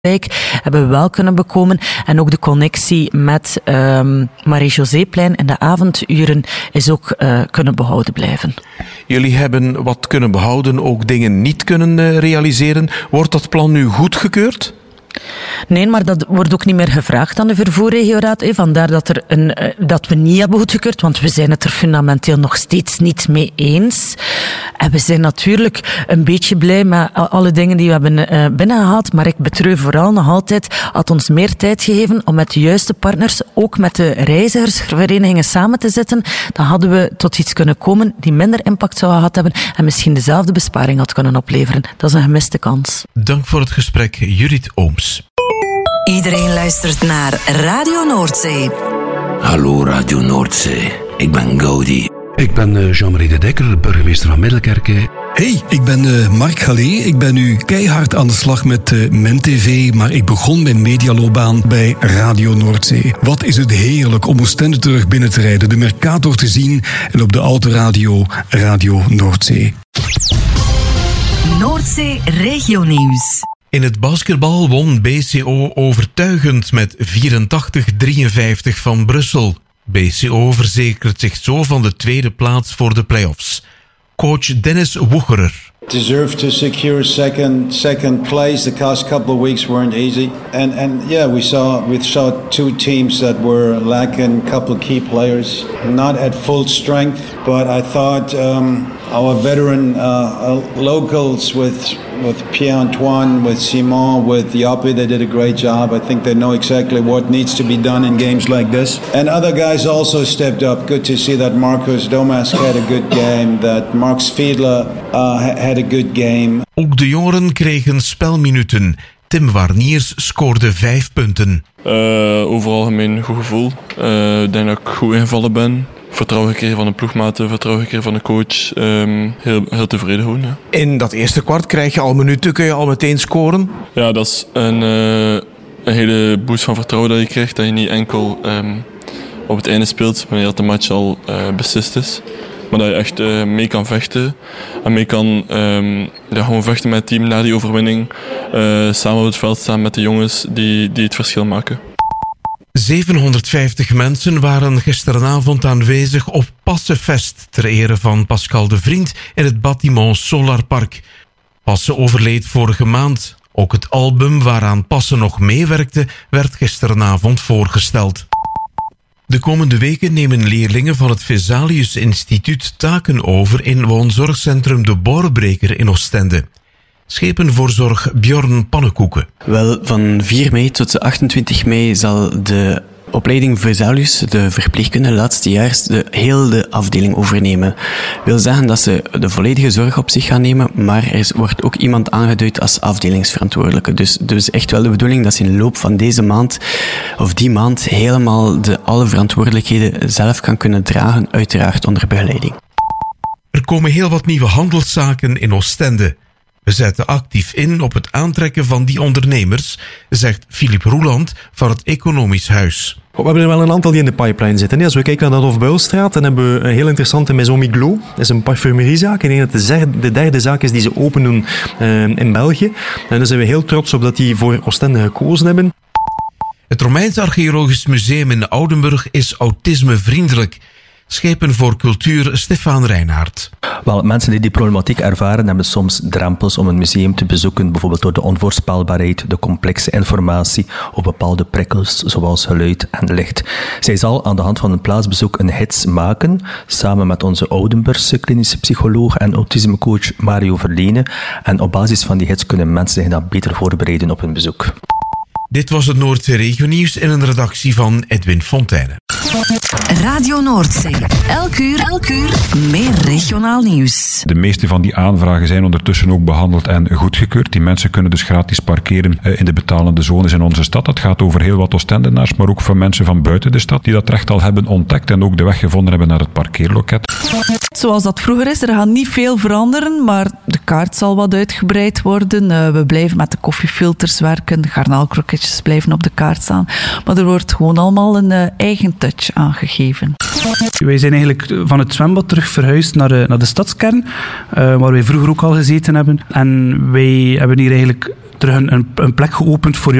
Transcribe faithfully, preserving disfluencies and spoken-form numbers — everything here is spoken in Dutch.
hebben we wel kunnen bekomen. En ook de connectie met um, Marie-Joséplein in de avonduren is ook uh, kunnen behouden blijven. Jullie hebben wat kunnen behouden, ook dingen niet kunnen uh, realiseren. Wordt dat plan nu goedgekeurd? Nee, maar dat wordt ook niet meer gevraagd aan de vervoerregioraad. Eh. Vandaar dat, er een, uh, dat we niet hebben goedgekeurd, want we zijn het er fundamenteel nog steeds niet mee eens. En we zijn natuurlijk een beetje blij met alle dingen die we hebben uh, binnengehaald, maar ik betreur vooral nog altijd, had ons meer tijd gegeven om met de juiste partners, ook met de reizigersverenigingen samen te zitten, dan hadden we tot iets kunnen komen die minder impact zou gehad hebben en misschien dezelfde besparing had kunnen opleveren. Dat is een gemiste kans. Dank voor het gesprek, Judith Ooms. Iedereen luistert naar Radio Noordzee. Hallo Radio Noordzee, ik ben Gaudi. Ik ben Jean-Marie de Dekker, burgemeester van Middelkerke. Hey, ik ben uh, Mark Galé. Ik ben nu keihard aan de slag met uh, MenTV, maar ik begon mijn medialoopbaan bij Radio Noordzee. Wat is het heerlijk om Oostende terug binnen te rijden, de Mercator te zien en op de autoradio Radio Noordzee. Noordzee Regionieuws. In het basketbal won B C O overtuigend met vierentachtig drieënvijftig van Brussel. B C O verzekert zich zo van de tweede plaats voor de play-offs. Coach Dennis Woegerer. Deserve to secure second second place. The past couple of weeks weren't easy, and and yeah, we saw we saw two teams that were lacking a couple of key players, not at full strength. But I thought um, our veteran uh, locals with with Pierre-Antoine, with Simon, with Joppe, they did a great job. I think they know exactly what needs to be done in games like this. And other guys also stepped up. Good to see that Marcus Domask had a good game, that Mark Fiedler uh, had a good game. Ook de jongeren kregen spelminuten. Tim Warniers scoorde vijf punten. Uh, over algemeen goed gevoel. Uh, ik denk dat ik goed ingevallen ben. Vertrouwen gekregen van de ploegmaten, vertrouwen gekregen van de coach. Um, heel, heel tevreden gewoon. Ja. In dat eerste kwart krijg je al minuten, kun je al meteen scoren? Ja, dat is een, uh, een hele boost van vertrouwen dat je krijgt. Dat je niet enkel um, op het einde speelt, wanneer dat de match al uh, beslist is. Maar dat je echt uh, mee kan vechten. En mee kan um, ja, gewoon vechten met het team na die overwinning. Uh, samen op het veld staan met de jongens die, die het verschil maken. zevenhonderdvijftig mensen waren gisteravond aanwezig op Passefest ter ere van Pascal de Vriend in het Bâtiment Solar Park. Passe overleed vorige maand. Ook het album waaraan Passe nog meewerkte werd gisteravond voorgesteld. De komende weken nemen leerlingen van het Vesalius Instituut taken over in woonzorgcentrum De Borbreker in Oostende. Schepenvoorzorg Bjorn Pannenkoeken. Wel, van vier mei tot achtentwintig mei zal de opleiding Vesalius, de verpleegkunde laatstejaars, de hele afdeling overnemen. Dat wil zeggen dat ze de volledige zorg op zich gaan nemen, maar er wordt ook iemand aangeduid als afdelingsverantwoordelijke. Dus het is echt wel de bedoeling dat ze in de loop van deze maand, of die maand, helemaal de, alle verantwoordelijkheden zelf gaan kunnen dragen, uiteraard onder begeleiding. Er komen heel wat nieuwe handelszaken in Oostende. We zetten actief in op het aantrekken van die ondernemers, zegt Philippe Roeland van het Economisch Huis. We hebben er wel een aantal die in de pipeline zitten. Als we kijken naar de Hofbuilstraat, dan hebben we een heel interessante Maison Miglos. Dat is een parfumeriezaak. Ik denk dat het de derde zaak is die ze open doen uh, in België. En daar zijn we heel trots op dat die voor Oostende gekozen hebben. Het Romeins Archeologisch Museum in Oudenburg is autismevriendelijk. Schepen voor cultuur Stefan Reinhardt. Wel, mensen die die problematiek ervaren hebben soms drempels om een museum te bezoeken, bijvoorbeeld door de onvoorspelbaarheid, de complexe informatie of bepaalde prikkels zoals geluid en licht. Zij zal aan de hand van een plaatsbezoek een gids maken, samen met onze Oudenburgse klinische psycholoog en autismecoach Mario Verlene. En op basis van die gids kunnen mensen zich dan beter voorbereiden op hun bezoek. Dit was het Noordzee Regionieuws in een redactie van Edwin Fontaine. Radio Noordzee. Elk uur, elk uur meer regionaal nieuws. De meeste van die aanvragen zijn ondertussen ook behandeld en goedgekeurd. Die mensen kunnen dus gratis parkeren in de betalende zones in onze stad. Dat gaat over heel wat Oostendenaars, maar ook voor mensen van buiten de stad die dat recht al hebben ontdekt en ook de weg gevonden hebben naar het parkeerloket. Zoals dat vroeger is, er gaat niet veel veranderen, maar de kaart zal wat uitgebreid worden. Uh, we blijven met de koffiefilters werken, de garnaalkroketjes blijven op de kaart staan. Maar er wordt gewoon allemaal een uh, eigen touch aangegeven. Wij zijn eigenlijk van het zwembad terug verhuisd naar de, naar de stadskern, uh, waar wij vroeger ook al gezeten hebben. En wij hebben hier eigenlijk terug een, een, een plek geopend voor